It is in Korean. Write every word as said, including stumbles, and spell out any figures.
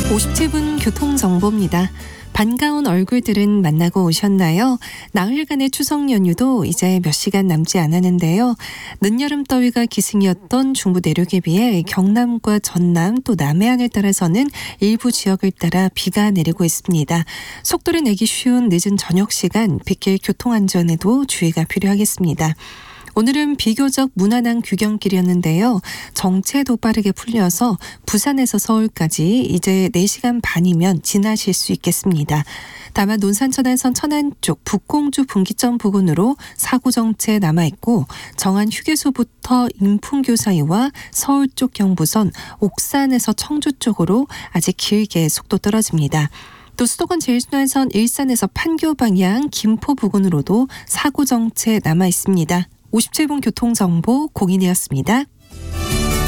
오십칠 분 교통정보입니다. 반가운 얼굴들은 만나고 오셨나요? 나흘간의 추석 연휴도 이제 몇 시간 남지 않았는데요. 늦여름 더위가 기승이었던 중부 내륙에 비해 경남과 전남 또 남해안을 따라서는 일부 지역을 따라 비가 내리고 있습니다. 속도를 내기 쉬운 늦은 저녁 시간 빗길 교통안전에도 주의가 필요하겠습니다. 오늘은 비교적 무난한 귀경길이었는데요. 정체도 빠르게 풀려서 부산에서 서울까지 이제 네 시간 반이면 지나실 수 있겠습니다. 다만 논산천안선 천안 쪽 북공주 분기점 부근으로 사고 정체 남아있고 정안 휴게소부터 인풍교 사이와 서울 쪽 경부선 옥산에서 청주 쪽으로 아직 길게 속도 떨어집니다. 또 수도권 제일순환선 일산에서 판교 방향 김포 부근으로도 사고 정체 남아있습니다. 오십칠 분 교통정보 공인이었습니다.